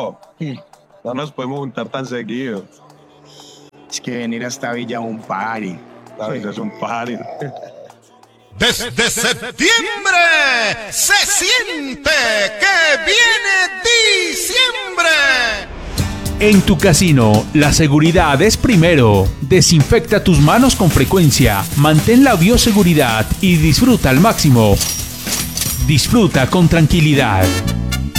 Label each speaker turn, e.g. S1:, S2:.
S1: bro. No nos podemos juntar tan seguido.
S2: Es que venir hasta Villa es un party.
S1: La vida es un party.
S3: Desde septiembre se siente que viene diciembre.
S4: En tu casino, la seguridad es primero. Desinfecta tus manos con frecuencia, mantén la bioseguridad y disfruta al máximo. Disfruta con tranquilidad.